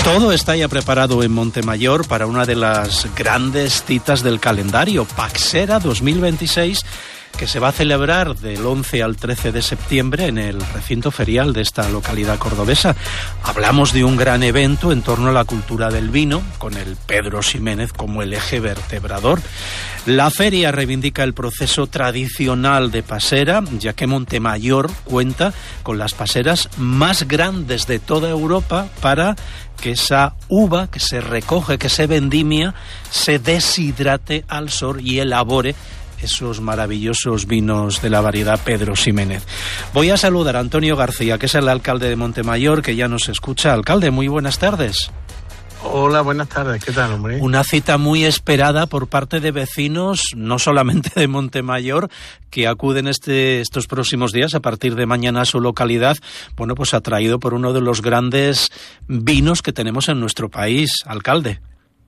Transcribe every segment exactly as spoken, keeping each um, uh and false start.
Todo está ya preparado en Montemayor para una de las grandes citas del calendario, Paxera dos mil veintiséis, que se va a celebrar del once al trece de septiembre en el recinto ferial de esta localidad cordobesa. Hablamos de un gran evento en torno a la cultura del vino, con el Pedro Ximénez como el eje vertebrador. La feria reivindica el proceso tradicional de pasera, ya que Montemayor cuenta con las paseras más grandes de toda Europa para que esa uva que se recoge, que se vendimia, se deshidrate al sol y elabore esos maravillosos vinos de la variedad Pedro Ximénez. Voy a saludar a Antonio García, que es el alcalde de Montemayor, que ya nos escucha. Alcalde, muy buenas tardes. Hola, buenas tardes. ¿Qué tal, hombre? Una cita muy esperada por parte de vecinos, no solamente de Montemayor, que acuden este, estos próximos días, a partir de mañana a su localidad, bueno, pues atraído por uno de los grandes vinos que tenemos en nuestro país. Alcalde.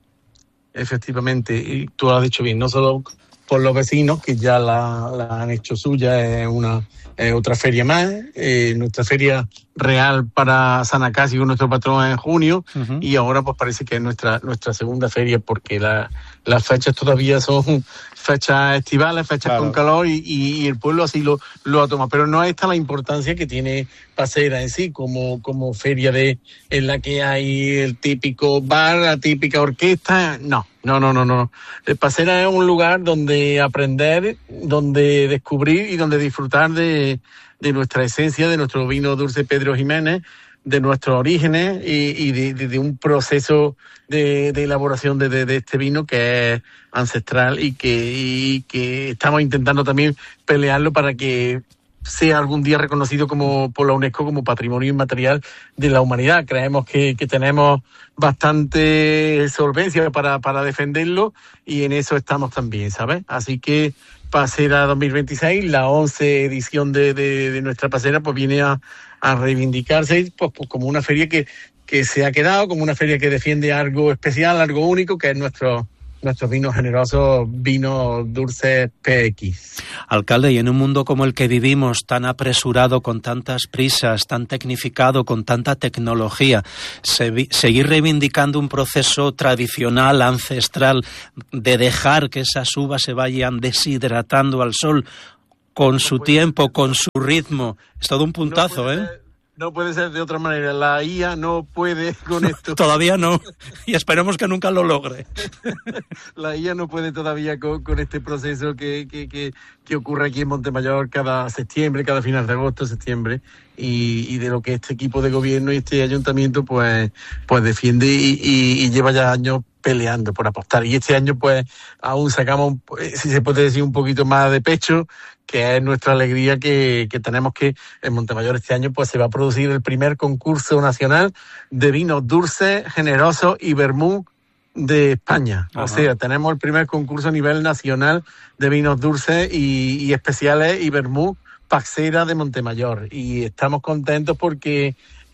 Efectivamente, y tú lo has dicho bien, no solo por los vecinos, que ya la, la han hecho suya, es una es otra feria más, eh, nuestra feria real para San Acasio, nuestro patrón, en junio, uh-huh. Y ahora pues parece que es nuestra nuestra segunda feria, porque la, las fechas todavía son fechas estivales, fechas claro. con calor, y, y, y el pueblo así lo, lo ha tomado. Pero no es esta la importancia que tiene Pasera en sí, como, como feria de en la que hay el típico bar, la típica orquesta. No, no, no, no, no. Pasera es un lugar donde aprender, donde descubrir y donde disfrutar de, de nuestra esencia, de nuestro vino dulce Pedro Ximénez, de nuestros orígenes y, y de, de, de un proceso de, de elaboración de, de, de este vino que es ancestral y que, y que estamos intentando también pelearlo para que sea algún día reconocido como por la UNESCO como Patrimonio Inmaterial de la Humanidad. Creemos que, que tenemos bastante solvencia para, para defenderlo, y en eso estamos también, ¿sabes? Así que Pasera dos mil veintiséis, la once edición de, de, de nuestra pasera, pues viene a, a reivindicarse pues, pues como una feria que, que se ha quedado, como una feria que defiende algo especial, algo único, que es nuestro nuestros vinos generosos, vinos dulces P X. Alcalde, y en un mundo como el que vivimos, tan apresurado, con tantas prisas, tan tecnificado, con tanta tecnología, se, seguir reivindicando un proceso tradicional, ancestral, de dejar que esas uvas se vayan deshidratando al sol, con su tiempo, con su ritmo, es todo un puntazo, ¿eh? No puede ser de otra manera. La I A no puede con esto. Todavía no. Y esperemos que nunca lo logre. La I A no puede todavía con, con este proceso que, que, que, que ocurre aquí en Montemayor cada septiembre, cada final de agosto, septiembre. Y, y de lo que este equipo de gobierno y este ayuntamiento pues, pues defiende y, y, y lleva ya años peleando por apostar. Y este año pues aún sacamos, si se puede decir, un poquito más de pecho, que es nuestra alegría que, que tenemos que en Montemayor este año pues se va a producir el primer concurso nacional de vinos dulces, generosos y vermú de España. Ajá. O sea, tenemos el primer concurso a nivel nacional de vinos dulces y, y especiales y vermú Paxera de Montemayor. Y estamos contentos porque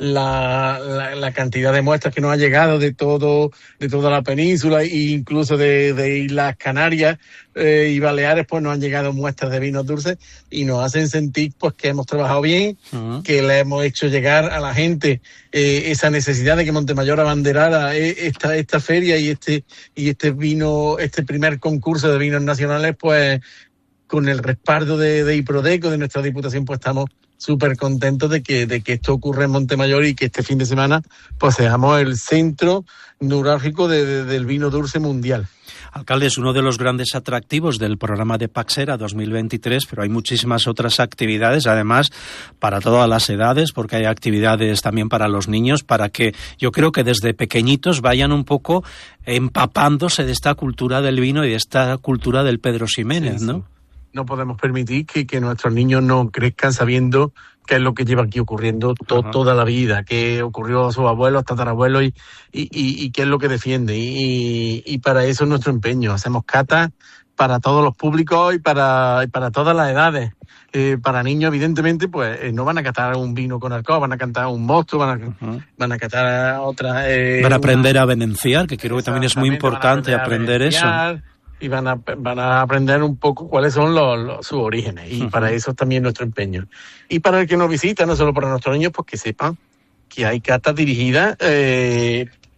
La, la, la cantidad de muestras que nos ha llegado de todo, de toda la península e incluso de, de Islas Canarias eh, y Baleares, pues nos han llegado muestras de vinos dulces y nos hacen sentir pues que hemos trabajado bien, uh-huh. que le hemos hecho llegar a la gente eh, esa necesidad de que Montemayor abanderara esta, esta feria y este, y este vino, este primer concurso de vinos nacionales, pues con el respaldo de, de Iprodeco, de nuestra Diputación, pues estamos súper contentos de que, de que esto ocurra en Montemayor y que este fin de semana pues seamos el centro neurálgico de, de, del vino dulce mundial. Alcalde, es uno de los grandes atractivos del programa de Paxera dos mil veintitrés, pero hay muchísimas otras actividades, además, para todas las edades, porque hay actividades también para los niños, para que yo creo que desde pequeñitos vayan un poco empapándose de esta cultura del vino y de esta cultura del Pedro Ximénez, sí, ¿no? Sí. No podemos permitir que, que nuestros niños no crezcan sabiendo qué es lo que lleva aquí ocurriendo to, toda la vida, qué ocurrió a sus abuelos, tatarabuelos y, y, y, y qué es lo que defiende. Y, y para eso es nuestro empeño. Hacemos catas para todos los públicos y para, y para todas las edades. Eh, para niños, evidentemente, pues eh, no van a catar un vino con alcohol, van a cantar un mosto, van a, uh-huh. van a catar otras... Eh, van a aprender una... a venenciar, que creo que también es muy importante aprender, aprender eso. Y van a, van a aprender un poco cuáles son los, los, sus orígenes. Y uh-huh. para eso es también nuestro empeño. Y para el que nos visita, no solo para nuestros niños, pues que sepan que hay catas dirigidas eh,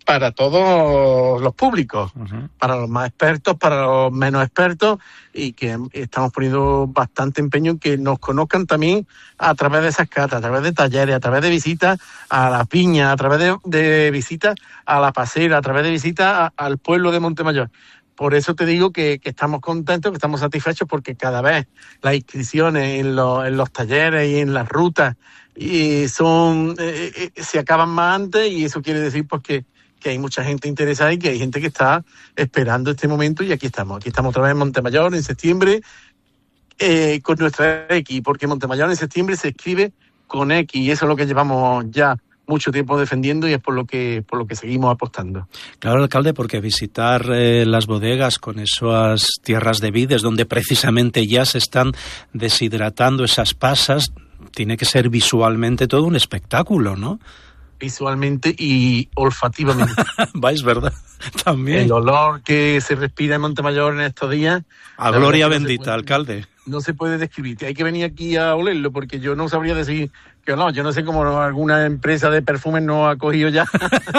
para todos los públicos, uh-huh. para los más expertos, para los menos expertos, y que estamos poniendo bastante empeño en que nos conozcan también a través de esas catas, a través de talleres, a través de visitas a las viñas, a través de, de visitas a la pasera, a través de visitas a, al pueblo de Montemayor. Por eso te digo que, que estamos contentos, que estamos satisfechos, porque cada vez las inscripciones en, lo, en los talleres y en las rutas y son eh, eh, se acaban más antes, y eso quiere decir pues que, que hay mucha gente interesada y que hay gente que está esperando este momento, y aquí estamos. Aquí estamos otra vez en Montemayor en septiembre eh, con nuestra X, porque Montemayor en septiembre se escribe con X, y eso es lo que llevamos ya mucho tiempo defendiendo, y es por lo que por lo que seguimos apostando. Claro, alcalde, porque visitar eh, las bodegas con esas tierras de vides donde precisamente ya se están deshidratando esas pasas, tiene que ser visualmente todo un espectáculo, ¿no? Visualmente y olfativamente. Va, es verdad, también. El olor que se respira en Montemayor en estos días. A gloria bendita, no puede, alcalde. No se puede describir. Hay que venir aquí a olerlo, porque yo no sabría decir que no. Yo no sé cómo alguna empresa de perfumes no ha cogido ya.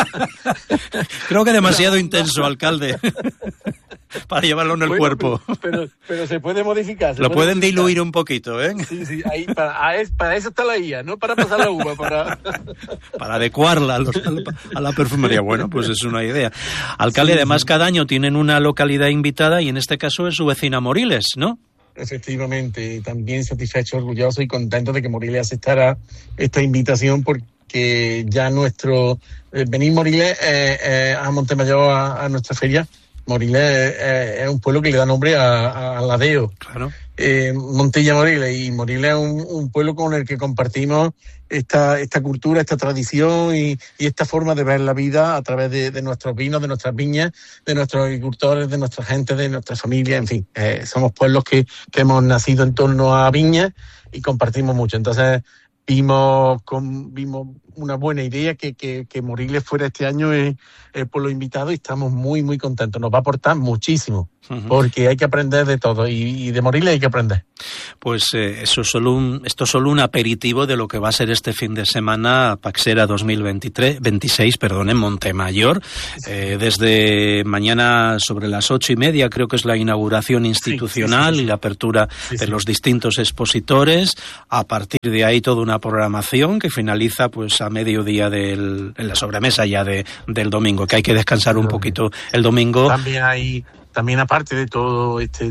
Creo que demasiado intenso, alcalde, para llevarlo en el bueno, cuerpo. Pero, pero, pero se puede modificar. Se Lo puede pueden modificar. diluir un poquito, ¿eh? Sí, sí. Ahí, para, a es, para eso está la I A, no para pasar la uva, para... para adecuarla a, los, a la perfumería. Bueno, pues es una idea. Alcalde, sí, además sí. Cada año tienen una localidad invitada, y en este caso es su vecina Moriles, ¿no? Efectivamente, también satisfecho, orgulloso y contento de que Moriles aceptara esta invitación, porque ya nuestro eh, venir Moriles eh, eh, a Montemayor a, a nuestra feria. Moriles eh, es un pueblo que le da nombre a, a Ladeo. Claro. Eh, Montilla Moriles, y Moriles es un, un pueblo con el que compartimos esta esta cultura, esta tradición y, y esta forma de ver la vida a través de, de nuestros vinos, de nuestras viñas, de nuestros agricultores, de nuestra gente, de nuestra familia, en fin. Eh, somos pueblos que, que hemos nacido en torno a viñas y compartimos mucho. Entonces vimos con, vimos una buena idea que, que, que Moriles fuera este año el, el pueblo invitado, y estamos muy, muy contentos. Nos va a aportar muchísimo, uh-huh. porque hay que aprender de todo, y, y de Moriles hay que aprender. Pues eh, eso es solo un, esto es solo un aperitivo de lo que va a ser este fin de semana Paxera dos mil veintitrés, veintiséis, perdón, en Montemayor. Sí. Eh, desde mañana sobre las ocho y media creo que es la inauguración institucional, sí, sí, sí, sí. y la apertura sí, de sí. los distintos expositores. A partir de ahí toda una programación que finaliza pues a mediodía del, en la sobremesa ya de, del domingo, que hay que descansar un poquito el domingo. También hay... También aparte de todo este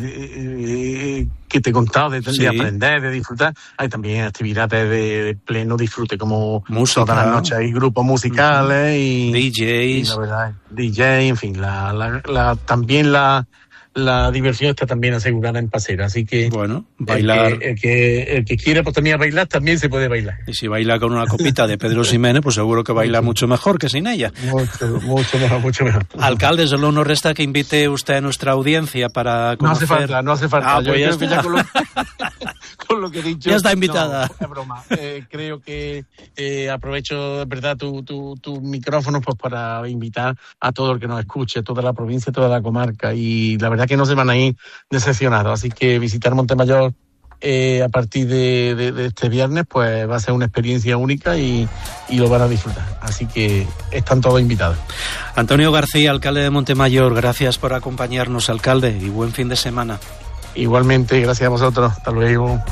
eh, que te he contado, de, sí. de aprender, de disfrutar, hay también actividades de, de pleno disfrute, como música. Todas las noches hay grupos musicales y D Js, y la verdad, D J, en fin, la, la, la, también la, la diversión está también asegurada en Pasera, así que bueno, bailar. El que, el que, el que quiera pues también bailar, también se puede bailar. Y si baila con una copita de Pedro Ximénez, pues seguro que baila mucho mejor que sin ella. Mucho, mucho mejor, mucho mejor. Alcalde, solo nos resta que invite usted a nuestra audiencia para conocer... No hace falta, no hace falta. Ah, Yo pues creo ya que ya con lo, con lo que he dicho... Ya está invitada. No, es broma. Eh, creo que eh, aprovecho, de verdad, tu, tu, tu micrófono pues para invitar a todo el que nos escuche, toda la provincia, toda la comarca, y la verdad que no se van a ir decepcionados, así que visitar Montemayor eh, a partir de, de, de este viernes pues va a ser una experiencia única y, y lo van a disfrutar, así que están todos invitados. Antonio García, alcalde de Montemayor, gracias por acompañarnos, alcalde, y buen fin de semana. Igualmente, gracias a vosotros, hasta luego.